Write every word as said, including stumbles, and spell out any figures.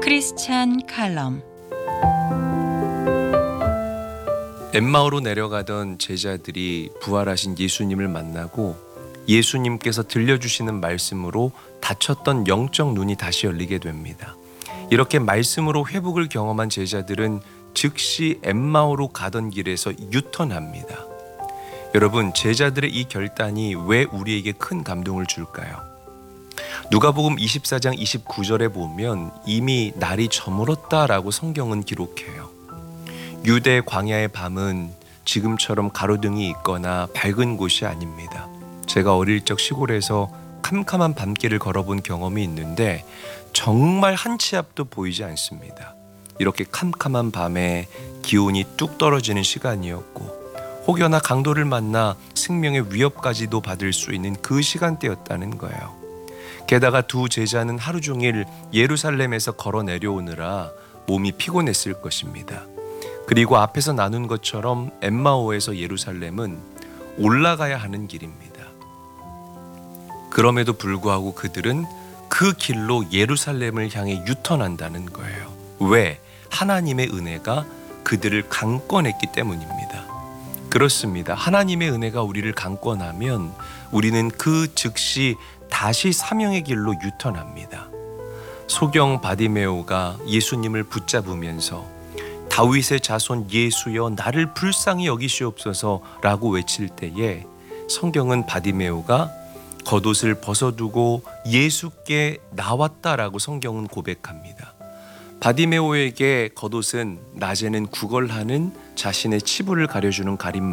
크리스찬 칼럼. 엠마오로 내려가던 제자들이 부활하신 예수님을 만나고 예수님께서 들려주시는 말씀으로 닫혔던 영적 눈이 다시 열리게 됩니다. 이렇게 말씀으로 회복을 경험한 제자들은 즉시 엠마오로 가던 길에서 유턴합니다. 여러분, 제자들의 이 결단이 왜 우리에게 큰 감동을 줄까요? 누가복음 이십사 장 이십구 절에 보면 이미 날이 저물었다라고 성경은 기록해요. 유대 광야의 밤은 지금처럼 가로등이 있거나 밝은 곳이 아닙니다. 제가 어릴 적 시골에서 캄캄한 밤길을 걸어본 경험이 있는데 정말 한 치 앞도 보이지 않습니다. 이렇게 캄캄한 밤에 기온이 뚝 떨어지는 시간이었고 혹여나 강도를 만나 생명의 위협까지도 받을 수 있는 그 시간대였다는 거예요. 게다가 두 제자는 하루 종일 예루살렘에서 걸어 내려오느라 몸이 피곤했을 것입니다. 그리고 앞에서 나눈 것처럼 엠마오에서 예루살렘은 올라가야 하는 길입니다. 그럼에도 불구하고 그들은 그 길로 예루살렘을 향해 유턴한다는 거예요. 왜? 하나님의 은혜가 그들을 강권했기 때문입니다. 그렇습니다. 하나님의 은혜가 우리를 강권하면 우리는 그 즉시 다시 사명의 길로 유턴합니다. 소경 바디메오가 예수님을 붙잡으면서 다윗의 자손 예수여 나를 불쌍히 여기시옵소서 라고 외칠 때에 성경은 바디메오가 겉옷을 벗어두고 예수께 나왔다라고 성경은 고백합니다. 바디메오에게 겉옷은 낮에는 구걸하는 자신의 치부를 가려주는 가림